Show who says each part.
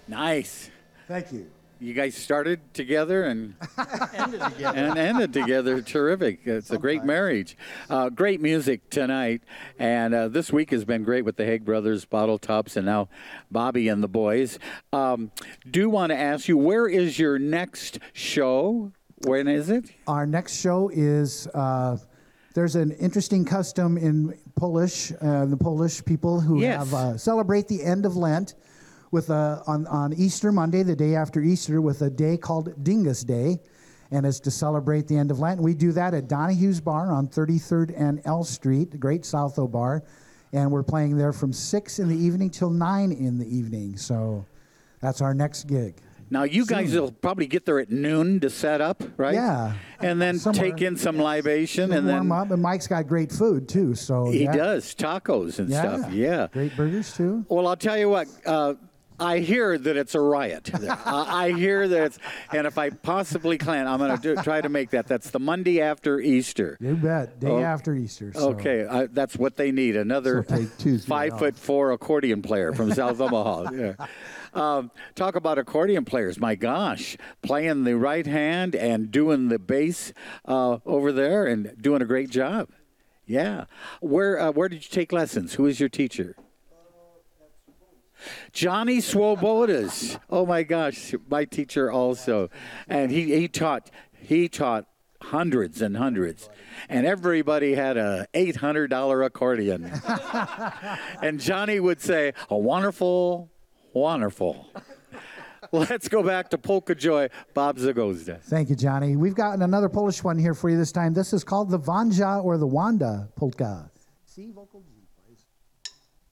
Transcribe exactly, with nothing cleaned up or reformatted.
Speaker 1: Nice.
Speaker 2: Thank you.
Speaker 1: You guys started together and
Speaker 3: Ended together.
Speaker 1: and ended together. Terrific. It's a great marriage. Uh, great music tonight. And uh, this week has been great with the Haig brothers, Bottle Tops, and now Bobby and the boys. Um, do want to ask you, where is your next show? When is it?
Speaker 2: Our next show is, uh, there's an interesting custom in Polish, uh, the Polish people who
Speaker 1: Yes.
Speaker 2: have uh, celebrate the end of Lent with a, on, on Easter Monday, the day after Easter, with a day called Dingus Day, and it's to celebrate the end of Lent. And we do that at Donahue's Bar on thirty-third and L Street, the great Southo Bar, and we're playing there from six in the evening till nine in the evening. So that's our next gig.
Speaker 1: Now, you guys
Speaker 2: Soon.
Speaker 1: will probably get there at noon to set up, right?
Speaker 2: Yeah.
Speaker 1: And then
Speaker 2: Somewhere.
Speaker 1: take in some libation, and
Speaker 2: warm
Speaker 1: then
Speaker 2: up, and Mike's got great food too. So
Speaker 1: he
Speaker 2: yeah.
Speaker 1: does tacos and
Speaker 2: Yeah.
Speaker 1: stuff. Yeah.
Speaker 2: Great burgers too.
Speaker 1: Well, I'll tell you what. Uh, I hear that it's a riot. uh, I hear that it's, and if I possibly can, I'm going to try to make that. That's the Monday after Easter.
Speaker 2: You bet. Day
Speaker 1: Oh,
Speaker 2: after Easter. So.
Speaker 1: Okay, I, that's what they need. Another
Speaker 2: So take Tuesday
Speaker 1: five
Speaker 2: off.
Speaker 1: foot four accordion player from South Omaha. Yeah. Um, talk about accordion players. My gosh, playing the right hand and doing the bass uh, over there and doing a great job. Yeah. Where uh, where did you take lessons? Who is your teacher? Johnny Swobodas. Oh my gosh, my teacher also, and he, he taught he taught hundreds and hundreds, and everybody had a eight hundred dollar accordion, and Johnny would say, "A wonderful, wonderful." Let's go back to Polka Joy, Bob Zagozda.
Speaker 2: Thank you, Johnny. We've got another Polish one here for you this time. This is called the Wanja or the Wanda polka. C vocal G.